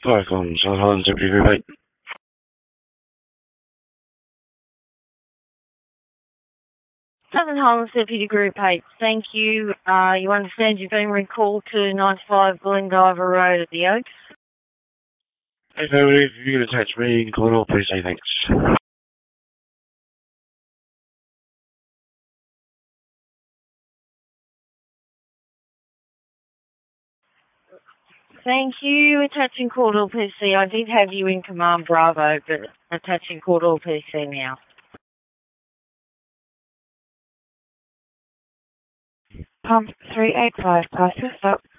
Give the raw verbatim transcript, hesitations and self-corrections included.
Firecom, South Highlands Deputy Group eight. Southern Highlands Deputy Group eight, thank you. Uh, you understand you've been recalled to ninety-five Glendiver Road at the Oaks? Affirmative, if you can attach me, you can call it all, please say thanks. Thank you. Attaching Cordell P C. I did have you in Command Bravo, but attaching Cordell P C now. Pump three eight five, pass your stop.